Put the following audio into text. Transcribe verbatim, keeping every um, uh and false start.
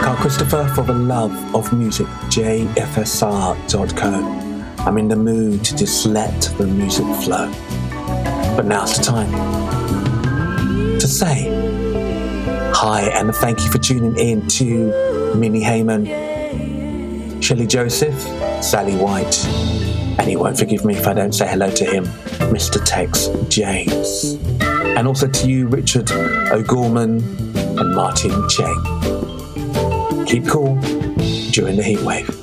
Carl Christopher for the love of music, j f s r dot co. I'm in the mood to just let the music flow. But now's the time to say hi and thank you for tuning in to Minnie Hayman, Shelley Joseph, Sally White, and he won't forgive me if I don't say hello to him, Mister Tex James. And also to you, Richard O'Gorman and Martin Cheng. Keep cool during the heatwave.